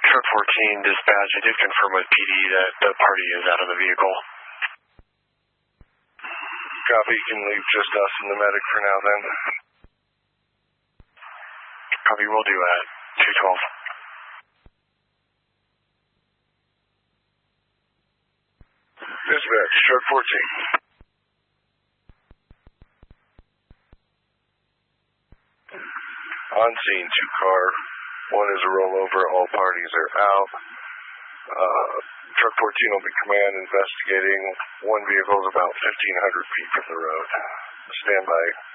Truck 14, dispatch. I did confirm with PD that the party is out of the vehicle. Copy, you can leave just us and the medic for now then. Copy, will do at 212. Dispatch, Truck 14. On scene, 2-car. One is a rollover, all parties are out. Truck 14 will be command investigating. One vehicle is about 1,500 feet from the road. Stand by.